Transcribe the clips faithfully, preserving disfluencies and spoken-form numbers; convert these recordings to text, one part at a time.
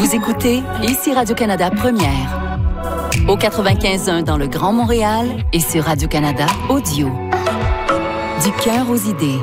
Vous écoutez ici Radio-Canada Première. Au quatre-vingt-quinze point un dans le Grand Montréal et sur Radio-Canada Audio. Du cœur aux idées.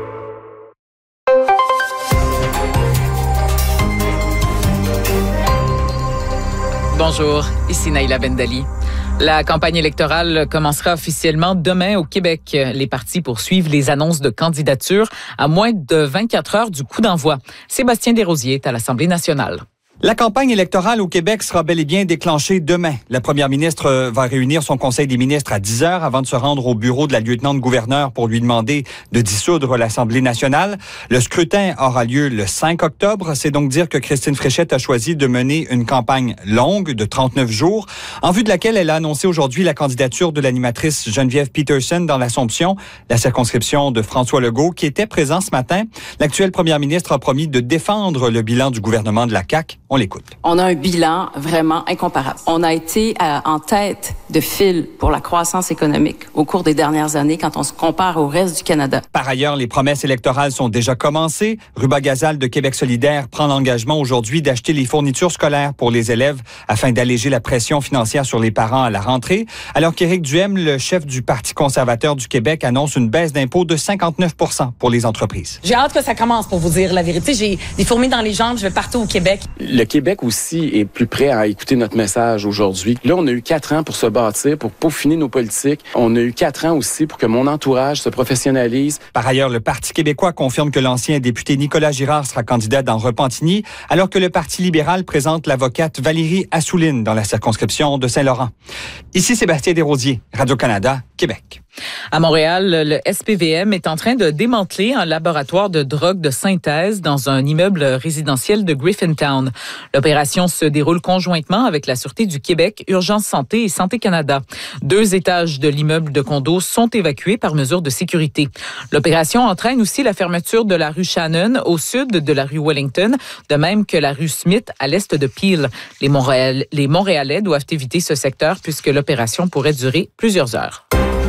Bonjour, ici Naïla Bendali. La campagne électorale commencera officiellement demain au Québec. Les partis poursuivent les annonces de candidature à moins de vingt-quatre heures du coup d'envoi. Sébastien Desrosiers est à l'Assemblée nationale. La campagne électorale au Québec sera bel et bien déclenchée demain. La première ministre va réunir son conseil des ministres à dix heures avant de se rendre au bureau de la lieutenant-gouverneur pour lui demander de dissoudre l'Assemblée nationale. Le scrutin aura lieu le cinq octobre. C'est donc dire que Christine Fréchette a choisi de mener une campagne longue de trente-neuf jours, en vue de laquelle elle a annoncé aujourd'hui la candidature de l'animatrice Geneviève Peterson dans l'Assomption, la circonscription de François Legault, qui était présent ce matin. L'actuelle première ministre a promis de défendre le bilan du gouvernement de la C A Q. On l'écoute. On a un bilan vraiment incomparable. On a été euh, en tête de file pour la croissance économique au cours des dernières années quand on se compare au reste du Canada. Par ailleurs, les promesses électorales sont déjà commencées. Ruba Gazal de Québec solidaire prend l'engagement aujourd'hui d'acheter les fournitures scolaires pour les élèves afin d'alléger la pression financière sur les parents à la rentrée, alors qu'Éric Duhem, le chef du Parti conservateur du Québec, annonce une baisse d'impôt de cinquante-neuf pour cent pour les entreprises. J'ai hâte que ça commence, pour vous dire la vérité. J'ai des fourmis dans les jambes, je vais partout au Québec. Le Québec aussi est plus prêt à écouter notre message aujourd'hui. Là, on a eu quatre ans pour se bâtir, pour peaufiner nos politiques. On a eu quatre ans aussi pour que mon entourage se professionnalise. Par ailleurs, le Parti québécois confirme que l'ancien député Nicolas Girard sera candidat dans Repentigny, alors que le Parti libéral présente l'avocate Valérie Assouline dans la circonscription de Saint-Laurent. Ici Sébastien Desrosiers, Radio-Canada, Québec. À Montréal, le S P V M est en train de démanteler un laboratoire de drogue de synthèse dans un immeuble résidentiel de Griffintown. L'opération se déroule conjointement avec la Sûreté du Québec, Urgence Santé et Santé Canada. Deux étages de l'immeuble de condos sont évacués par mesure de sécurité. L'opération entraîne aussi la fermeture de la rue Shannon au sud de la rue Wellington, de même que la rue Smith à l'est de Peel. Les, Montréal- les Montréalais doivent éviter ce secteur puisque l'opération pourrait durer plusieurs heures.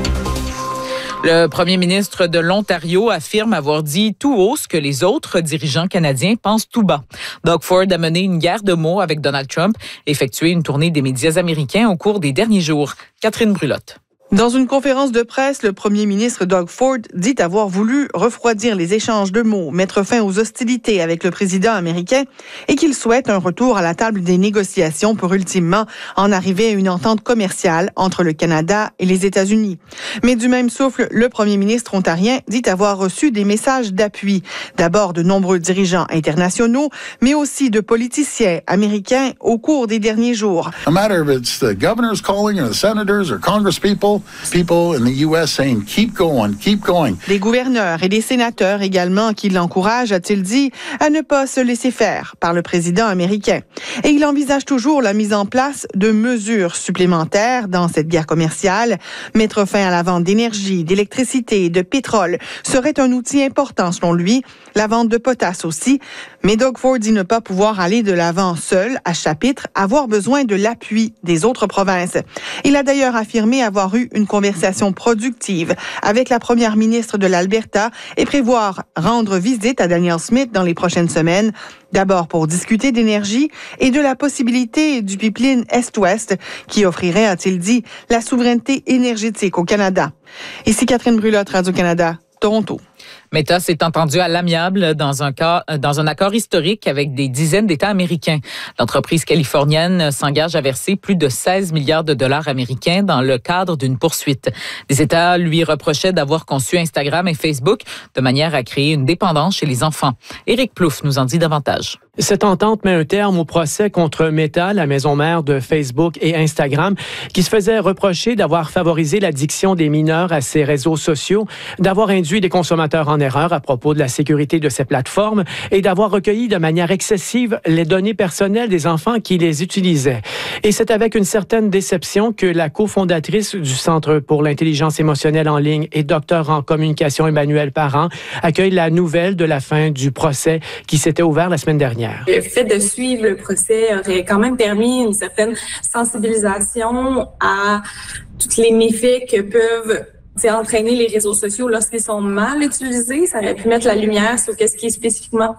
Le premier ministre de l'Ontario affirme avoir dit tout haut ce que les autres dirigeants canadiens pensent tout bas. Doug Ford a mené une guerre de mots avec Donald Trump et effectué une tournée des médias américains au cours des derniers jours. Catherine Brulotte. Dans une conférence de presse, le premier ministre Doug Ford dit avoir voulu refroidir les échanges de mots, mettre fin aux hostilités avec le président américain et qu'il souhaite un retour à la table des négociations pour ultimement en arriver à une entente commerciale entre le Canada et les États-Unis. Mais du même souffle, le premier ministre ontarien dit avoir reçu des messages d'appui, d'abord de nombreux dirigeants internationaux, mais aussi de politiciens américains au cours des derniers jours. No matter if it's the governors calling or the senators or congresspeople, people in the U S saying, keep going, keep going. Des gouverneurs et des sénateurs également qui l'encouragent, a-t-il dit, à ne pas se laisser faire par le président américain. Et il envisage toujours la mise en place de mesures supplémentaires dans cette guerre commerciale. Mettre fin à la vente d'énergie, d'électricité et de pétrole serait un outil important selon lui. La vente de potasse aussi. Mais Doug Ford dit ne pas pouvoir aller de l'avant seul, à chapitre, avoir besoin de l'appui des autres provinces. Il a d'ailleurs affirmé avoir eu une conversation productive avec la première ministre de l'Alberta et prévoir rendre visite à Danielle Smith dans les prochaines semaines. D'abord pour discuter d'énergie et de la possibilité du pipeline Est-Ouest qui offrirait, a-t-il dit, la souveraineté énergétique au Canada. Ici Catherine Brulotte, Radio-Canada, Toronto. Meta s'est entendu à l'amiable dans un cas, dans un accord historique avec des dizaines d'États américains. L'entreprise californienne s'engage à verser plus de seize milliards de dollars américains dans le cadre d'une poursuite. Les États lui reprochaient d'avoir conçu Instagram et Facebook de manière à créer une dépendance chez les enfants. Éric Plouffe nous en dit davantage. Cette entente met un terme au procès contre Meta, la maison mère de Facebook et Instagram, qui se faisait reprocher d'avoir favorisé l'addiction des mineurs à ces réseaux sociaux, d'avoir induit des consommateurs en erreur à propos de la sécurité de ces plateformes et d'avoir recueilli de manière excessive les données personnelles des enfants qui les utilisaient. Et c'est avec une certaine déception que la cofondatrice du Centre pour l'intelligence émotionnelle en ligne et docteur en communication Emmanuelle Parent accueille la nouvelle de la fin du procès qui s'était ouvert la semaine dernière. Le fait de suivre le procès aurait quand même permis une certaine sensibilisation à tous les méfaits que peuvent entraîner les réseaux sociaux lorsqu'ils sont mal utilisés. Ça aurait pu mettre la lumière sur ce qui est spécifiquement